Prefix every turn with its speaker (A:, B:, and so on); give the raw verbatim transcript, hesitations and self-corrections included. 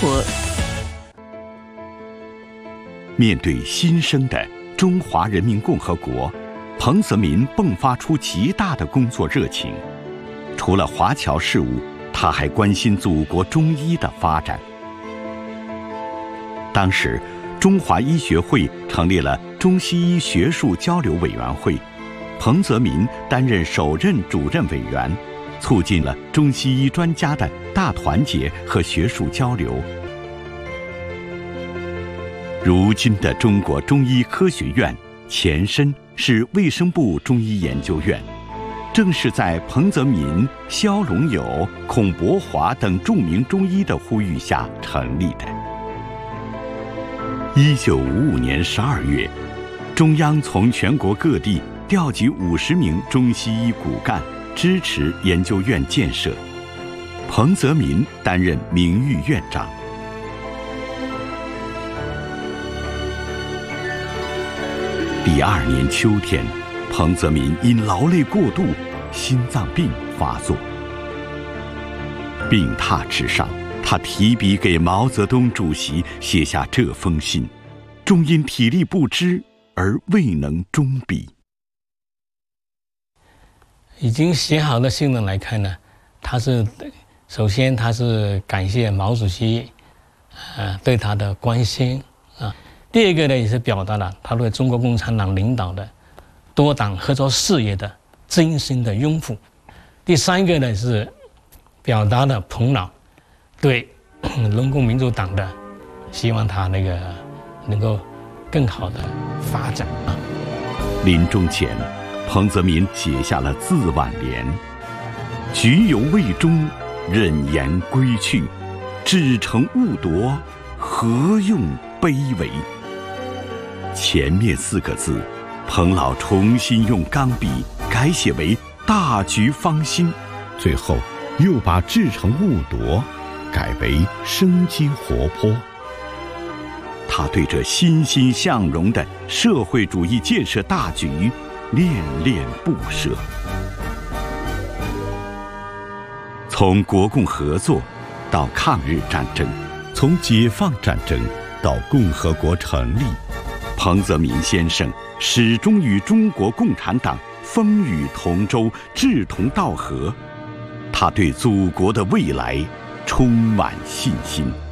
A: 活。
B: 面对新生的中华人民共和国，彭泽民迸发出极大的工作热情。除了华侨事务，他还关心祖国中医的发展。当时，中华医学会成立了中西医学术交流委员会，彭泽民担任首任主任委员，促进了中西医专家的大团结和学术交流。如今的中国中医科学院前身是卫生部中医研究院，正是在彭泽民、萧龙友、孔伯华等著名中医的呼吁下成立的。一九五五年十二月，中央从全国各地调集五十名中西医骨干，支持研究院建设。彭泽民担任名誉院长。第二年秋天，彭泽民因劳累过度，心脏病发作。病榻之上，他提笔给毛泽东主席写下这封信，终因体力不支而未能终笔。
C: 已经写好的信呢来看呢，他是首先他是感谢毛主席，呃对他的关心啊。第二个呢，也是表达了他对中国共产党领导的多党合作事业的真心的拥护。第三个呢，是表达了彭老对中共民主党的希望他那个能够更好的发展啊。
B: 临终前，彭泽民写下了字挽联：局犹未终，忍言归去，至诚勿夺，何用卑微。前面四个字，彭老重新用钢笔改写为大局方兴，最后又把至诚勿夺改为生机活泼。他对这欣欣向荣的社会主义建设大局恋恋不舍。从国共合作到抗日战争，从解放战争到共和国成立，彭泽民先生始终与中国共产党风雨同舟，志同道合。他对祖国的未来充满信心。